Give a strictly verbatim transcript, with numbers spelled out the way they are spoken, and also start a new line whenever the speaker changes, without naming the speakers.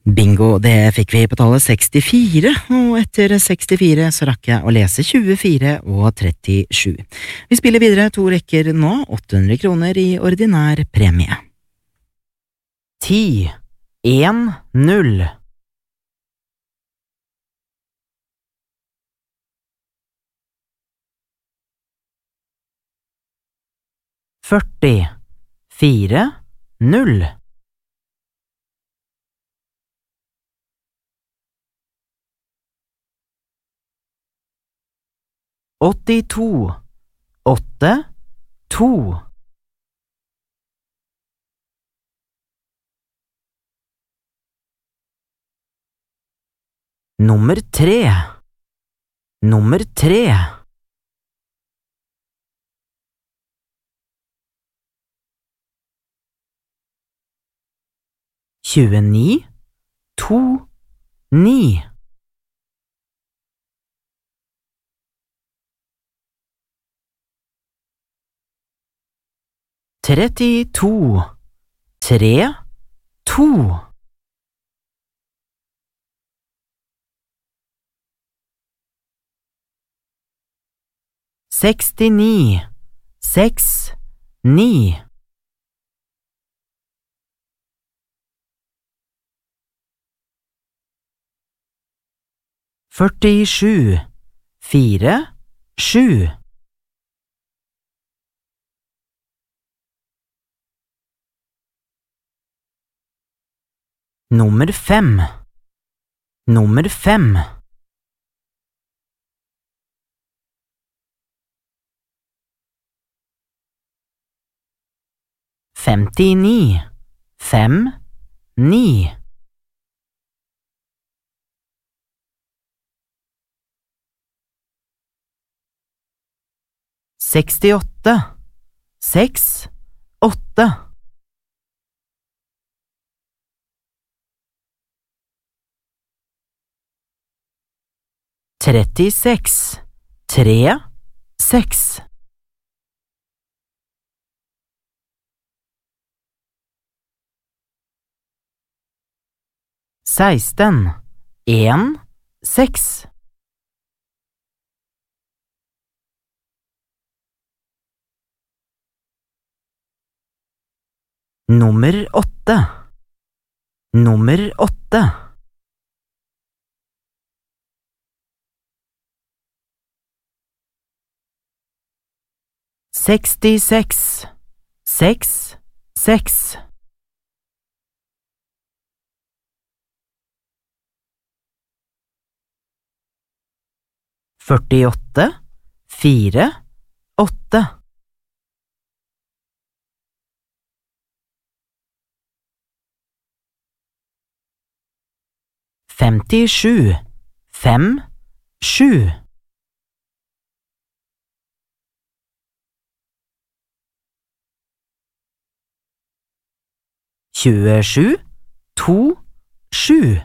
Bingo, det fikk vi på tallet sekstifire, og etter sekstifire så rakk jeg å lese tjuefire og trettisju. Vi spiller videre to rekker nå, åtte hundre kroner i ordinær premie.
ti, en, null. førti, fire, null. åttito, åtte, to. Nummer tre. Nummer tre. tjueni, to, ni. trettito, tre, to. sekstini, seks, ni. førtisju, fire, sju. Nummer fem. Nummer fem. femtini, fem, ni. sekstiåtte, seks, åtte. trettiseks, tre, seks. seksten, en, seks. Nummer åtte. Nummer åtte. sekstiseks, seks, seks. førtiåtte, fire, åtte. femtisju, fem, sju. tjuesju, to, sju.